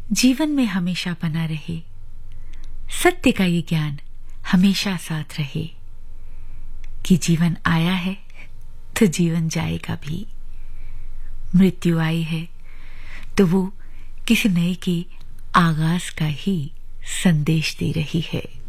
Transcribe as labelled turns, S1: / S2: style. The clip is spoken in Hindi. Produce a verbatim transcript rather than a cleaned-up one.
S1: जीवन में हमेशा बना रहे, सत्य का ये ज्ञान हमेशा साथ रहे कि जीवन आया है तो जीवन जाएगा भी, मृत्यु आई है तो वो किसी नए के आगाज का ही संदेश दे रही है।